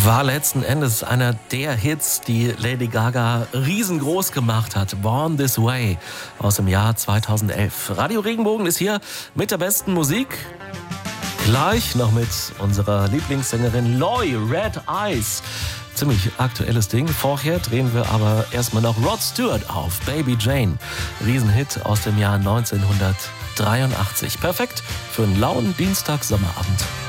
war letzten Endes einer der Hits, die Lady Gaga riesengroß gemacht hat. Born This Way aus dem Jahr 2011. Radio Regenbogen ist hier mit der besten Musik. Gleich noch mit unserer Lieblingssängerin Loi, Red Eyes. Ziemlich aktuelles Ding. Vorher drehen wir aber erstmal noch Rod Stewart auf, Baby Jane. Riesenhit aus dem Jahr 1983. Perfekt für einen lauen Dienstag-Sommerabend.